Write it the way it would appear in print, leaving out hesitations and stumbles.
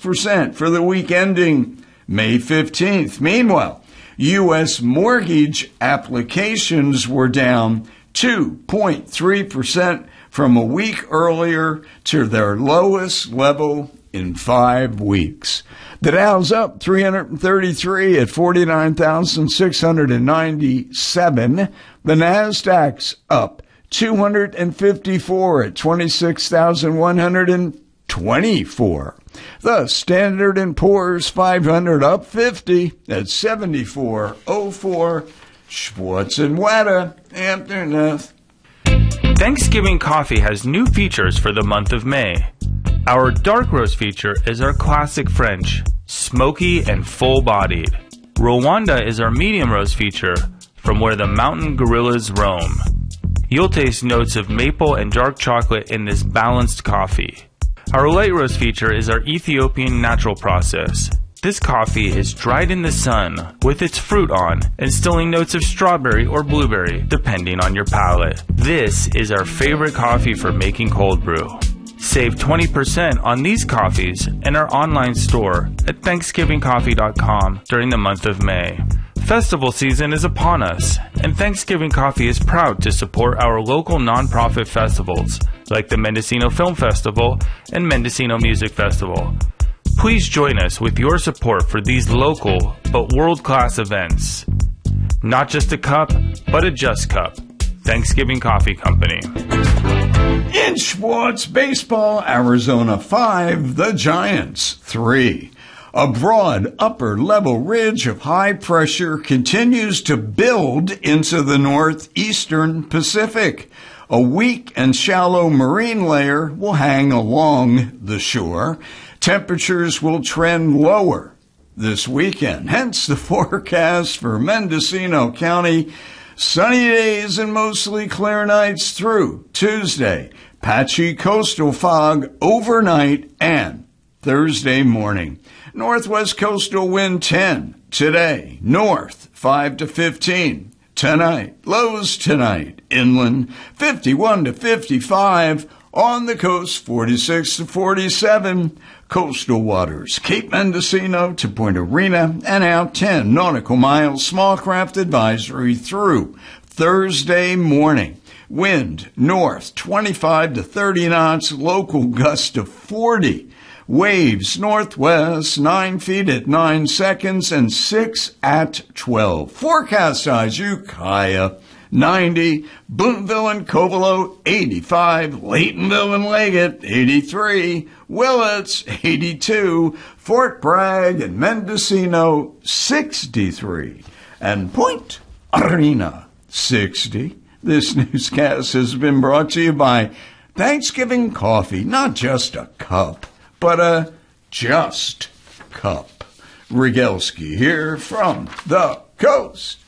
0.6% for the week ending May 15th. Meanwhile, U.S. mortgage applications were down 2.3% from a week earlier to their lowest level in 5 weeks. The Dow's up 333 at 49,697. The Nasdaq's up 254 at 26,124. The Standard & Poor's 500 up 50 at 7404. Schwartz and Weta, afternoon. Thanksgiving coffee has new features for the month of May. Our dark roast feature is our classic French, smoky and full-bodied. Rwanda is our medium roast feature, from where the mountain gorillas roam. You'll taste notes of maple and dark chocolate in this balanced coffee. Our light roast feature is our Ethiopian natural process. This coffee is dried in the sun with its fruit on, instilling notes of strawberry or blueberry, depending on your palate. This is our favorite coffee for making cold brew. Save 20% on these coffees in our online store at ThanksgivingCoffee.com during the month of May. Festival season is upon us, and Thanksgiving Coffee is proud to support our local nonprofit festivals like the Mendocino Film Festival and Mendocino Music Festival. Please join us with your support for these local but world-class events. Not just a cup, but a just cup. Thanksgiving Coffee Company. In sports baseball, Arizona 5, the Giants 3. A broad upper-level ridge of high pressure continues to build into the northeastern Pacific. A weak and shallow marine layer will hang along the shore. Temperatures will trend lower this weekend. Hence the forecast for Mendocino County. Sunny days and mostly clear nights through Tuesday. Patchy coastal fog overnight and Thursday morning. Northwest coastal wind 10 today. North 5 to 15 tonight. Lows tonight. Inland 51 to 55. On the coast 46 to 47. Coastal waters, Cape Mendocino to Point Arena and out 10 nautical miles. Small craft advisory through Thursday morning. Wind north 25 to 30 knots. Local gust of 40. Waves northwest 9 feet at 9 seconds and 6 at 12. Forecast size Ukiah 90, Boonville and Covelo 85, Laytonville and Leggett 83, Willits 82, Fort Bragg and Mendocino 63, and Point Arena 60. This newscast has been brought to you by Thanksgiving Coffee, not just a cup, but a just cup. Rigelski here from the coast.